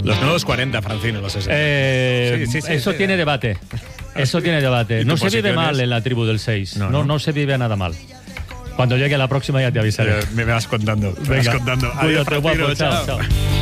Los nuevos 40, Francino, los 60. Eso tiene debate. Eso tiene debate. No se vive mal en la tribu del 6. No se vive nada mal. Cuando llegue la próxima ya te avisaré. Me vas contando. Venga, Adiós, cuídate, guapo. Francino, Chao.